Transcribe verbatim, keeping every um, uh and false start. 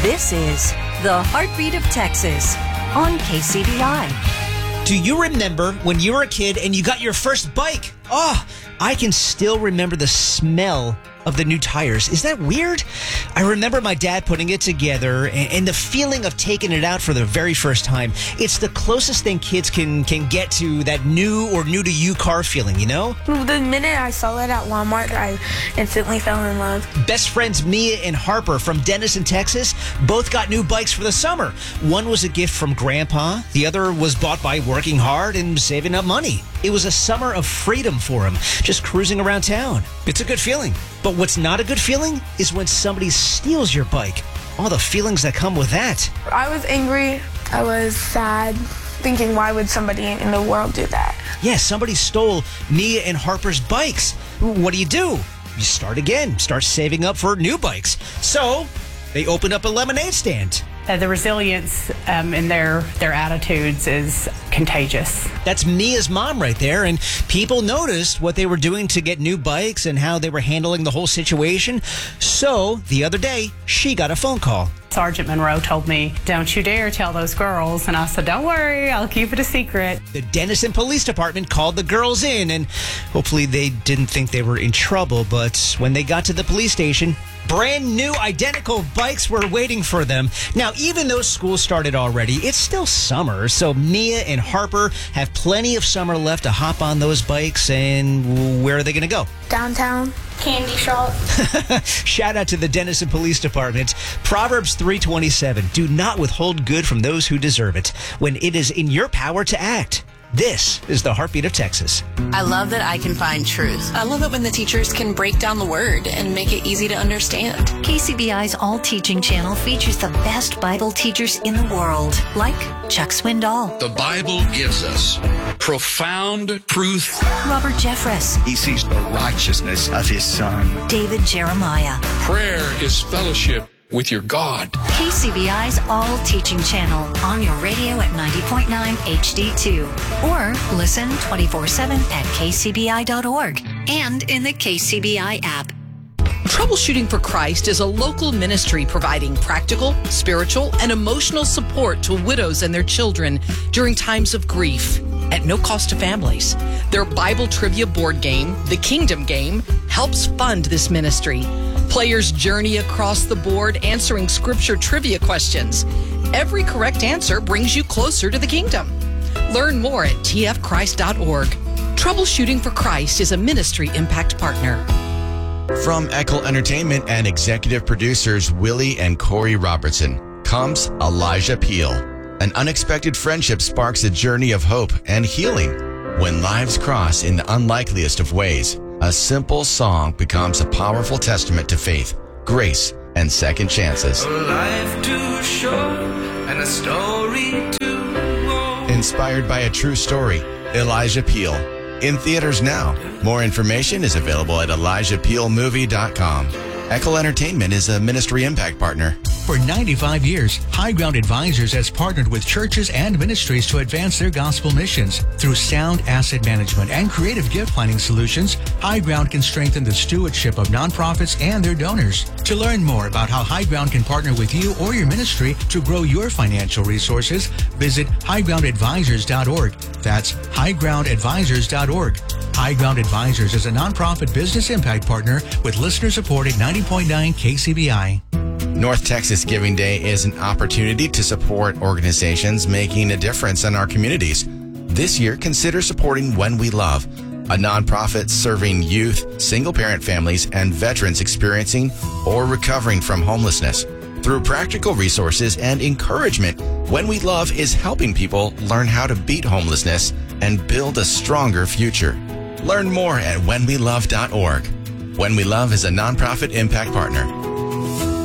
This is the Heartbeat of Texas on K C B I. Do you remember when you were a kid and you got your first bike? Oh, I can still remember the smell of the new tires. Is that weird? I remember my dad putting it together and, and the feeling of taking it out for the very first time. It's the closest thing kids can, can get to that new or new to you car feeling, you know? The minute I saw it at Walmart, I instantly fell in love. Best friends Mia and Harper from Denison, Texas, both got new bikes for the summer. One was a gift from Grandpa. The other was bought by working hard and saving up money. It was a summer of freedom for them, just cruising around town. It's a good feeling. But what's not a good feeling is when somebody steals your bike. All the feelings that come with that. I was angry. I was sad, thinking, why would somebody in the world do that? Yeah, somebody stole Mia and Harper's bikes. What do you do? You start again, start saving up for new bikes. So they opened up a lemonade stand. Uh, the resilience um, in their, their attitudes is contagious. That's Mia's mom right there, and people noticed what they were doing to get new bikes and how they were handling the whole situation. So the other day, she got a phone call. Sergeant Monroe told me, "Don't you dare tell those girls." And I said, "Don't worry, I'll keep it a secret." The Denison Police Department called the girls in, and hopefully they didn't think they were in trouble, but when they got to the police station, brand new identical bikes were waiting for them. Now, even though school started already, it's still summer, so Mia and Harper have plenty of summer left to hop on those bikes. And where are they going to go? Downtown. Candy shop. Shout out to the Denison Police Department. Proverbs three twenty-seven, do not withhold good from those who deserve it when it is in your power to act. This is the Heartbeat of Texas. I love that I can find truth. I love it when the teachers can break down the word and make it easy to understand. K C B I's All Teaching channel features the best Bible teachers in the world, like Chuck Swindoll. The Bible gives us profound truth. Robert Jeffress. He sees the righteousness of his son. David Jeremiah. Prayer is fellowship with your God. K C B I's All Teaching channel on your radio at ninety point nine H D two. Or listen twenty-four seven at K C B I dot org and in the K C B I app. Troubleshooting for Christ is a local ministry providing practical, spiritual, and emotional support to widows and their children during times of grief at no cost to families. Their Bible trivia board game, The Kingdom Game, helps fund this ministry. Players journey across the board answering scripture trivia questions. Every correct answer brings you closer to the kingdom. Learn more at T F Christ dot org. Troubleshooting for Christ is a ministry impact partner. From Eckel Entertainment and executive producers Willie and Corey Robertson comes Elijah Peel. An unexpected friendship sparks a journey of hope and healing. When lives cross in the unlikeliest of ways, a simple song becomes a powerful testament to faith, grace, and second chances. A life too short and a story too long. Inspired by a true story, Elijah Peel. In theaters now. More information is available at elijah peel movie dot com. Eckel Entertainment is a ministry impact partner. For ninety-five years, High Ground Advisors has partnered with churches and ministries to advance their gospel missions. Through sound asset management and creative gift planning solutions, High Ground can strengthen the stewardship of nonprofits and their donors. To learn more about how High Ground can partner with you or your ministry to grow your financial resources, visit high ground advisors dot org. That's high ground advisors dot org. High Ground Advisors is a nonprofit business impact partner with listener-supported ninety point nine K C B I. North Texas Giving Day is an opportunity to support organizations making a difference in our communities. This year, consider supporting When We Love, a nonprofit serving youth, single-parent families, and veterans experiencing or recovering from homelessness. Through practical resources and encouragement, When We Love is helping people learn how to beat homelessness and build a stronger future. Learn more at when we love dot org. When We Love is a nonprofit impact partner.